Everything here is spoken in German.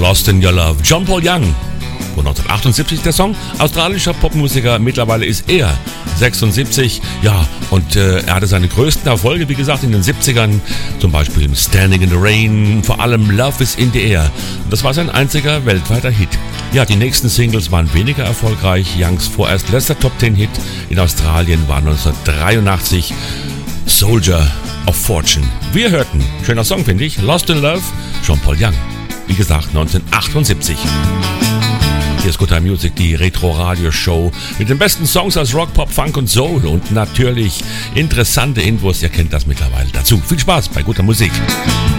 Lost in Your Love, John Paul Young. Von 1978 der Song, australischer Popmusiker, mittlerweile ist er 76, ja, und er hatte seine größten Erfolge, wie gesagt, in den 70ern, zum Beispiel Standing in the Rain, vor allem Love is in the Air. Und das war sein einziger weltweiter Hit. Ja, die nächsten Singles waren weniger erfolgreich. Youngs vorerst letzter Top 10 Hit in Australien war 1983 Soldier of Fortune. Wir hörten, schöner Song finde ich, Lost in Love, John Paul Young. Wie gesagt, 1978. Hier ist Good Time Music, die Retro-Radio-Show mit den besten Songs aus Rock, Pop, Funk und Soul und natürlich interessante Infos, ihr kennt das mittlerweile dazu. Viel Spaß bei guter Musik.